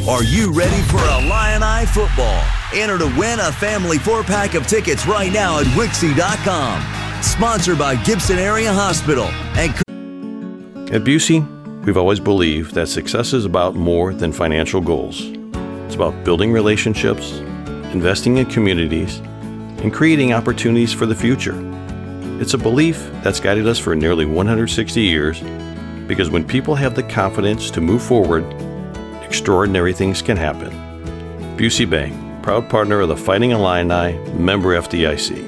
Are you ready for Illini football? Enter to win a family 4-pack of tickets right now at Wixie.com. Sponsored by Gibson Area Hospital. And at Busey, we've always believed that success is about more than financial goals. It's about building relationships, investing in communities, and creating opportunities for the future. It's a belief that's guided us for nearly 160 years because when people have the confidence to move forward, extraordinary things can happen. Busey Bank, proud partner of the Fighting Illini, member FDIC.